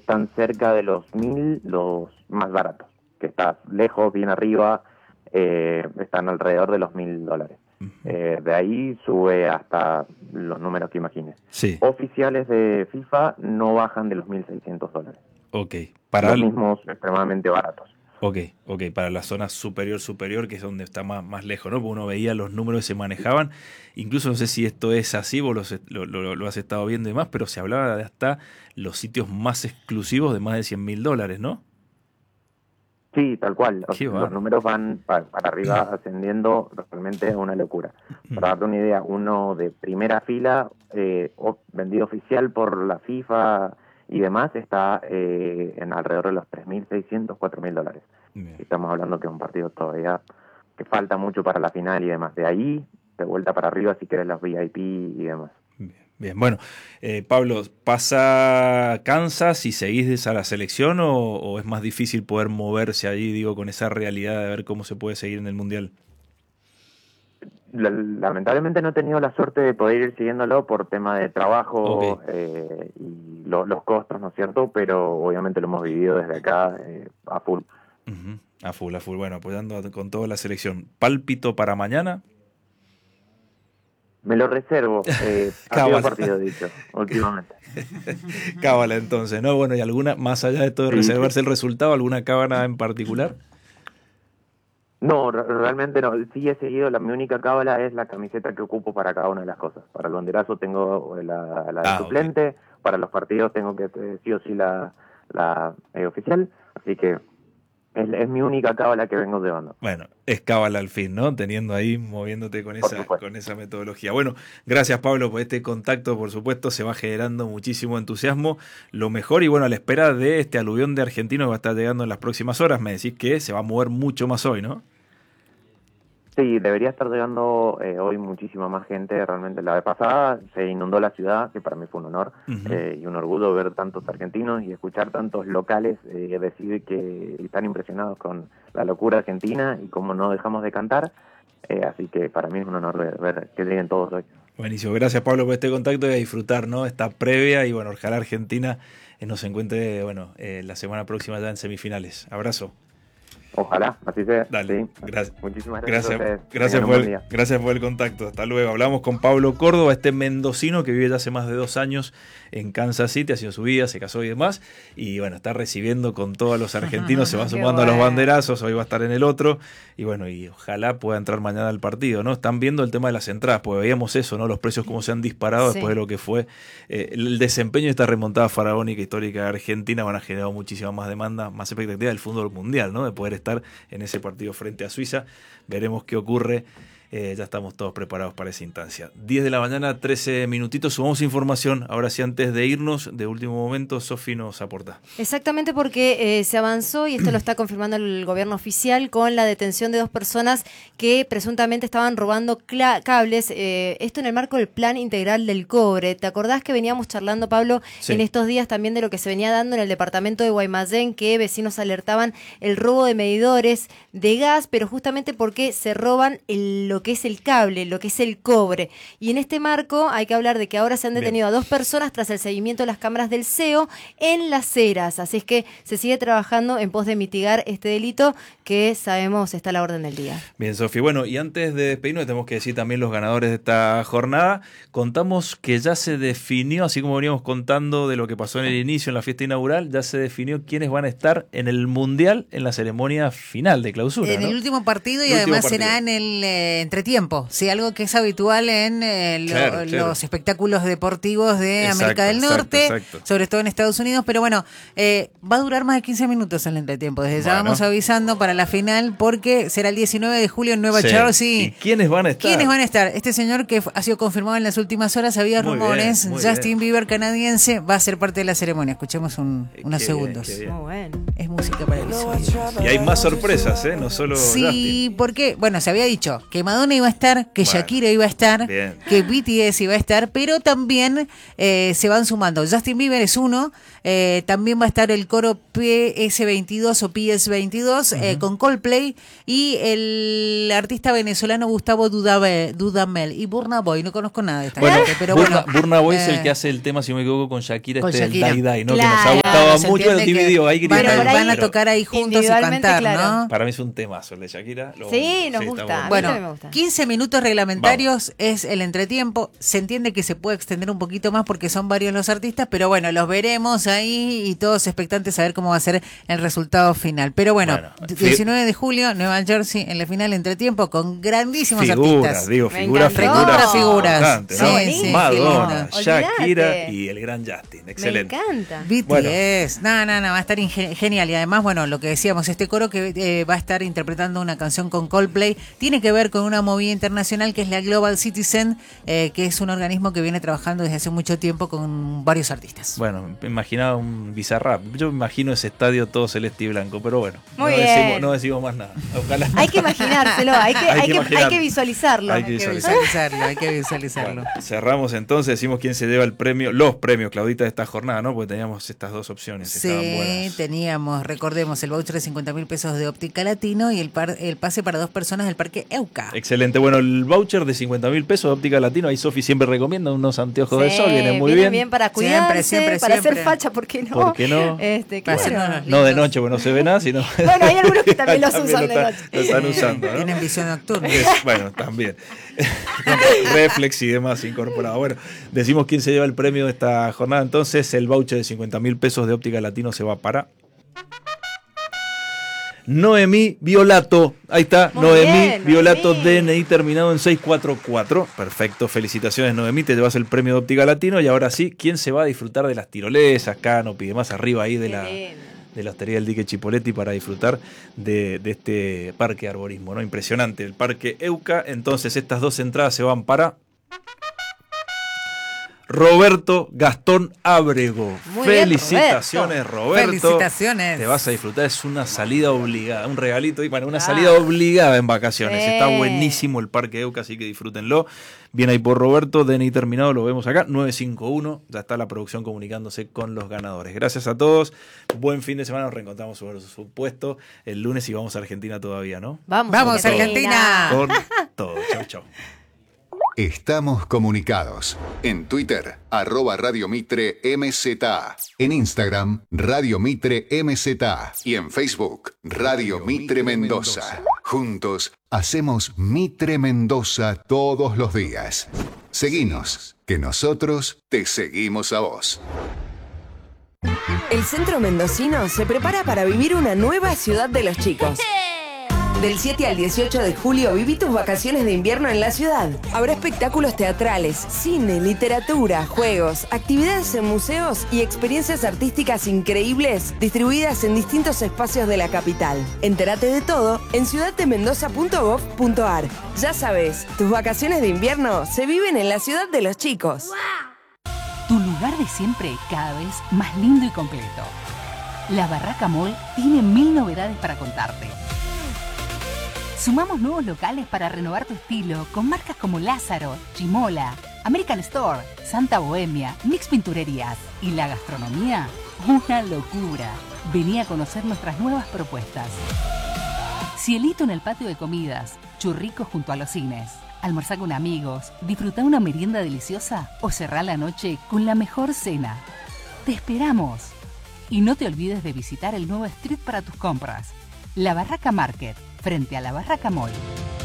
están cerca de los 1.000 los más baratos, que está lejos, bien arriba, están alrededor de los $1.000. De ahí sube hasta los números que imagines. Sí. Oficiales de FIFA no bajan de los $1.600. Ok. Los mismos extremadamente baratos. Ok, para la zona superior, que es donde está más lejos, ¿no? Porque uno veía los números que se manejaban, incluso no sé si esto es así, vos lo has estado viendo y demás, pero se hablaba de hasta los sitios más exclusivos de más de $100.000, ¿no? Sí, tal cual. Los números van para arriba ascendiendo, realmente es una locura. Para darte una idea, uno de primera fila, vendido oficial por la FIFA y demás, está en alrededor de los $3.600, $4.000. Estamos hablando que es un partido todavía que falta mucho para la final y demás. De ahí, de vuelta para arriba, si querés los VIP y demás. Bien. Bueno, Pablo, ¿pasa Kansas y seguís a la selección o es más difícil poder moverse allí, digo, con esa realidad de ver cómo se puede seguir en el Mundial? Lamentablemente no he tenido la suerte de poder ir siguiéndolo por tema de trabajo y los costos, ¿no es cierto? Pero obviamente lo hemos vivido desde acá a full. A full. Bueno, apoyando con toda la selección. ¿Pálpito para mañana? Me lo reservo. Ha sido partido dicho, últimamente. Cábala entonces, ¿no? Bueno, ¿y alguna, más allá de todo de reservarse el resultado, alguna cábala en particular? No, realmente no. Sí he seguido, mi única cábala es la camiseta que ocupo para cada una de las cosas. Para el banderazo tengo la de suplente, para los partidos tengo que sí o sí la oficial, así que es mi única cábala que vengo llevando. Bueno, es cábala al fin, ¿no? Teniendo ahí, moviéndote con esa metodología. Bueno, gracias Pablo por este contacto, por supuesto, se va generando muchísimo entusiasmo, lo mejor y bueno, a la espera de este aluvión de argentinos que va a estar llegando en las próximas horas, me decís que se va a mover mucho más hoy, ¿no? Sí, debería estar llegando hoy muchísima más gente. Realmente la vez pasada se inundó la ciudad, que para mí fue un honor y un orgullo ver tantos argentinos y escuchar tantos locales decir que están impresionados con la locura argentina y cómo no dejamos de cantar. Así que para mí es un honor ver que lleguen todos hoy. Buenísimo, gracias Pablo por este contacto y a disfrutar, ¿no? Esta previa y bueno, ojalá Argentina nos encuentre la semana próxima ya en semifinales. Abrazo. Ojalá, así sea. Dale, sí. Gracias. Muchísimas gracias. Gracias por el contacto. Hasta luego. Hablamos con Pablo Córdoba, este mendocino que vive ya hace más de 2 años en Kansas City, ha sido su vida, se casó y demás. Y bueno, está recibiendo con todos los argentinos, se va sumando a los banderazos, hoy va a estar en el otro. Y bueno, y ojalá pueda entrar mañana al partido, ¿no? Están viendo el tema de las entradas, porque veíamos eso, ¿no? Los precios cómo se han disparado después de lo que fue el desempeño de esta remontada faraónica histórica de Argentina. Van a generar muchísima más demanda, más expectativa del fútbol mundial, ¿no? De poder estar en ese partido frente a Suiza. Veremos qué ocurre. Ya estamos todos preparados para esa instancia. 10 de la mañana, 13 minutitos. Sumamos información. Ahora sí, antes de irnos, de último momento, Sofi nos aporta. Exactamente, porque se avanzó, y esto lo está confirmando el gobierno oficial, con la detención de 2 personas que presuntamente estaban robando cables. Esto en el marco del Plan Integral del Cobre. ¿Te acordás que veníamos charlando, Pablo, en estos días también de lo que se venía dando en el departamento de Guaymallén, que vecinos alertaban el robo de medidores de gas, pero justamente porque se roban lo que es el cable, lo que es el cobre? Y en este marco hay que hablar de que ahora se han detenido a 2 personas tras el seguimiento de las cámaras del CEO en Las Heras. Así es que se sigue trabajando en pos de mitigar este delito que sabemos está a la orden del día. Bien, Sofi. Bueno, y antes de despedirnos tenemos que decir también los ganadores de esta jornada. Contamos que ya se definió, así como veníamos contando de lo que pasó en el inicio, en la fiesta inaugural, ya se definió quiénes van a estar en el Mundial en la ceremonia final de clausura. En el último partido y además será en el entretiempo, sí, algo que es habitual en los espectáculos deportivos de América del Norte, sobre todo en Estados Unidos, pero bueno, va a durar más de 15 minutos el entretiempo. Desde ya vamos avisando para la final, porque será el 19 de julio en Nueva Jersey. ¿Y quiénes van a estar? ¿Quiénes van a estar? Este señor que ha sido confirmado en las últimas horas, había rumores, Justin Bieber canadiense, va a ser parte de la ceremonia. Escuchemos unos segundos. Muy bueno. Es música para el oído. Y hay más sorpresas, no solo Justin. Porque, bueno, se había dicho que Madonna iba a estar, que Shakira iba a estar, que BTS iba a estar, pero también se van sumando. Justin Bieber es uno, También va a estar el coro PS22 o PS22 con Coldplay y el artista venezolano Gustavo Dudamel y Burna Boy. No conozco nada de esta gente, pero Burna Boy es el que hace el tema, si no me equivoco, con Shakira, el Die Die, ¿no? Claro, que nos ha gustado mucho el dividido. Van a tocar ahí juntos y cantar, claro, ¿no? Para mí es un temazo el de Shakira. Nos gusta. Bueno, me gusta. 15 minutos reglamentarios es el entretiempo. Se entiende que se puede extender un poquito más porque son varios los artistas, pero bueno, los veremos ahí y todos expectantes a ver cómo va a ser el resultado final. Pero bueno 19 de julio, Nueva Jersey, en la final entretiempo con grandísimos artistas. Figuras. Sí, Madonna, Shakira y el gran Justin. Excelente. Me encanta. BTS. No, va a estar genial. Y además, bueno, lo que decíamos, este coro que va a estar interpretando una canción con Coldplay tiene que ver con una movida internacional que es la Global Citizen, que es un organismo que viene trabajando desde hace mucho tiempo con varios artistas. Bueno, me imaginaba un Bizarrap. Yo me imagino ese estadio todo celeste y blanco, pero bueno, no decimos más nada. Ojalá. Hay que imaginárselo, hay que visualizarlo. Hay que visualizarlo. Bueno, cerramos entonces, decimos quién se lleva los premios, Claudita, de esta jornada, ¿no? Porque teníamos estas dos opciones. Sí, teníamos, recordemos, el voucher de 50.000 pesos de Óptica Latino y el pase para 2 personas del Parque Euca. Excelente. Bueno, el voucher de 50.000 pesos de Óptica Latino, ahí Sofi siempre recomienda unos anteojos de sol, vienen muy bien. Para cuidarse, para hacer facha, ¿por qué no? ¿Por qué no? Claro. No de noche, porque no se ve nada, sino... Bueno, hay algunos que también los usan de noche. Lo están usando, ¿no? Tienen visión nocturna. Bueno, también. Reflex y demás incorporado. Bueno, decimos quién se lleva el premio de esta jornada. Entonces, el voucher de 50.000 pesos de Óptica Latino se va para... Noemí Violato, ahí está, Noemí Violato, DNI terminado en 644. Perfecto, felicitaciones Noemí, te llevas el premio de Óptica Latino. Y ahora sí, ¿quién se va a disfrutar de las tirolesas, canopy y demás arriba ahí de la hostería del Dique Chipoleti para disfrutar de este parque de arborismo, ¿no? Impresionante, el Parque Euca. Entonces estas dos entradas se van para... Roberto Gastón Ábrego. Felicitaciones, Roberto. Felicitaciones. Te vas a disfrutar, es una salida obligada, un regalito, una salida obligada en vacaciones. Está buenísimo el Parque Euca, así que disfrútenlo. Bien ahí por Roberto, DNI terminado, lo vemos acá, 951. Ya está la producción comunicándose con los ganadores. Gracias a todos, buen fin de semana, nos reencontramos por supuesto el lunes y vamos a Argentina todavía, ¿no? Vamos a Argentina. Con todo. Chau. Estamos comunicados. En Twitter, @Radio Mitre MZA. En Instagram, Radio Mitre MZA. Y en Facebook, Radio Mitre Mendoza. Juntos, hacemos Mitre Mendoza todos los días. Seguinos, que nosotros te seguimos a vos. El Centro Mendocino se prepara para vivir una nueva ciudad de los chicos. Del 7 al 18 de julio viví tus vacaciones de invierno en la ciudad. Habrá espectáculos teatrales, cine, literatura, juegos, actividades en museos y experiencias artísticas increíbles distribuidas en distintos espacios de la capital. Entérate de todo en ciudaddemendoza.gov.ar. Ya sabes, tus vacaciones de invierno se viven en la ciudad de los chicos. Tu lugar de siempre cada vez más lindo y completo. La Barraca Mall tiene 1000 novedades para contarte. Sumamos nuevos locales para renovar tu estilo con marcas como Lázaro, Chimola, American Store, Santa Bohemia, Mix Pinturerías y la gastronomía, una locura. Vení a conocer nuestras nuevas propuestas. Cielito en el patio de comidas, churricos junto a los cines. Almorzá con amigos, disfrutá una merienda deliciosa o cerrá la noche con la mejor cena. ¡Te esperamos! Y no te olvides de visitar el nuevo street para tus compras. La Barraca Market, frente a la Barraca Mall.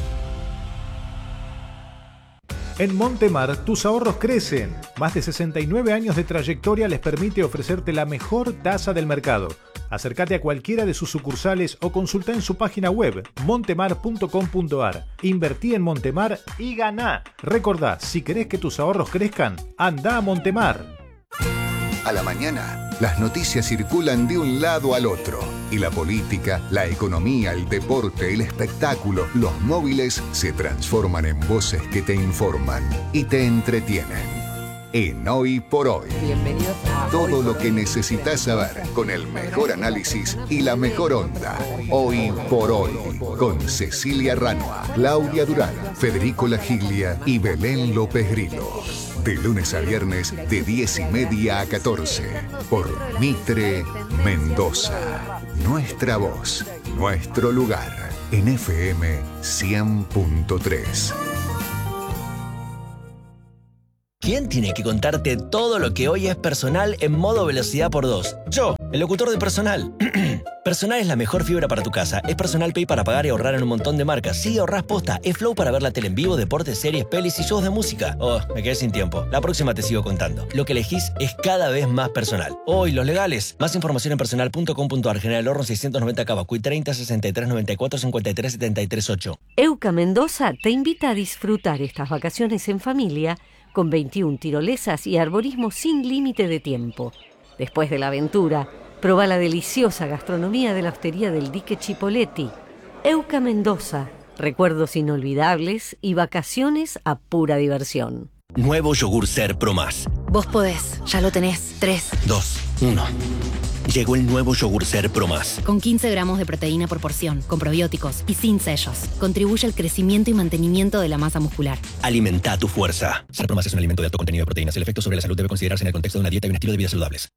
En Montemar, tus ahorros crecen. Más de 69 años de trayectoria les permite ofrecerte la mejor tasa del mercado. Acércate a cualquiera de sus sucursales o consulta en su página web montemar.com.ar. Invertí en Montemar y ganá. Recordá, si querés que tus ahorros crezcan, anda a Montemar. A la mañana, las noticias circulan de un lado al otro. Y la política, la economía, el deporte, el espectáculo, los móviles se transforman en voces que te informan y te entretienen. En Hoy por Hoy. Bienvenidos a Todo lo que necesitas saber con el mejor análisis y la mejor onda. Hoy por Hoy. Con Cecilia Ranua, Claudia Durán, Federico Lagiglia y Belén López Grillo. De lunes a viernes de 10:30 a 14. Por Mitre Mendoza. Nuestra voz, nuestro lugar. En FM 100.3. ¿Quién tiene que contarte todo lo que hoy es personal en modo velocidad por 2? Yo, el locutor de Personal. Personal es la mejor fibra para tu casa. Es Personal Pay para pagar y ahorrar en un montón de marcas. Sí, ahorrás posta. Es Flow para ver la tele en vivo, deportes, series, pelis y shows de música. Oh, me quedé sin tiempo. La próxima te sigo contando. Lo que elegís es cada vez más personal. Oh, y los legales. Más información en personal.com.ar. General Horno 690 Cavacuy 30 63 94 53 73 8. Euca Mendoza te invita a disfrutar estas vacaciones en familia con 21 tirolesas y arborismo sin límite de tiempo. Después de la aventura, proba la deliciosa gastronomía de la hostería del Dique Chipoletti. Euca Mendoza, recuerdos inolvidables y vacaciones a pura diversión. Nuevo yogur Ser Pro Más. Vos podés, ya lo tenés. 3, 2, 1. Llegó el nuevo yogur Ser Pro Más. Con 15 gramos de proteína por porción, con probióticos y sin sellos. Contribuye al crecimiento y mantenimiento de la masa muscular. Alimenta tu fuerza. Ser Pro Más es un alimento de alto contenido de proteínas. El efecto sobre la salud debe considerarse en el contexto de una dieta y un estilo de vida saludables.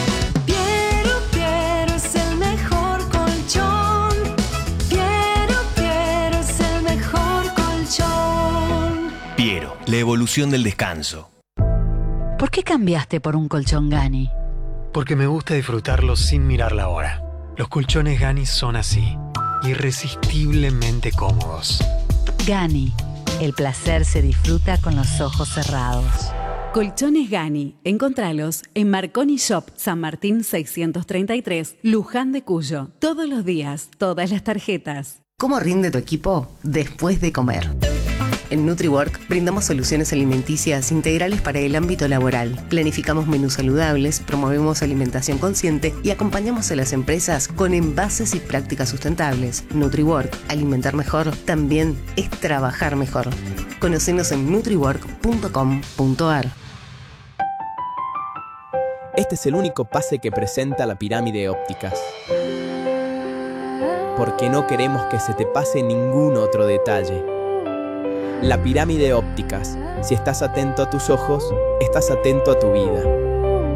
Piero es el mejor colchón. Piero es el mejor colchón. Piero, la evolución del descanso. ¿Por qué cambiaste por un colchón Gani? Porque me gusta disfrutarlo sin mirar la hora. Los colchones Gani son así, irresistiblemente cómodos. Gani, el placer se disfruta con los ojos cerrados. Colchones Gani, encontralos en Marconi Shop, San Martín 633, Luján de Cuyo. Todos los días, todas las tarjetas. ¿Cómo rinde tu equipo después de comer? En NutriWork brindamos soluciones alimenticias integrales para el ámbito laboral. Planificamos menús saludables, promovemos alimentación consciente y acompañamos a las empresas con envases y prácticas sustentables. NutriWork, alimentar mejor, también es trabajar mejor. Conocenos en nutriwork.com.ar. Este es el único pase que presenta la pirámide ópticas. Porque no queremos que se te pase ningún otro detalle. La pirámide ópticas. Si estás atento a tus ojos, estás atento a tu vida.